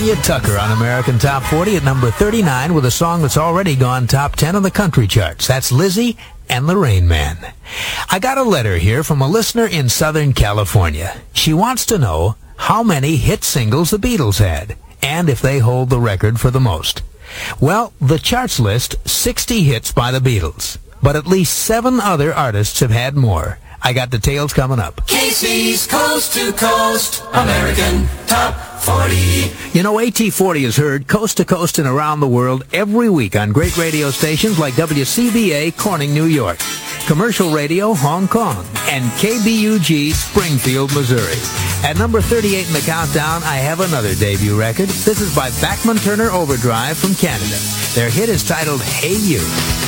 Cynthia Tucker on American Top 40 at number 39 with a song that's already gone top 10 on the country charts. That's Lizzie and the Rain Man. I got a letter here from a listener in Southern California. She wants to know how many hit singles the Beatles had, and if they hold the record for the most. Well, the charts list 60 hits by the Beatles, but at least 7 other artists have had more. I got details coming up. Casey's Coast to Coast American Top 40. You know, AT40 is heard coast to coast and around the world every week on great radio stations like WCBA, Corning, New York, Commercial Radio, Hong Kong, and KBUG, Springfield, Missouri. At number 38 in the countdown, I have another debut record. This is by Bachman Turner Overdrive from Canada. Their hit is titled Hey You.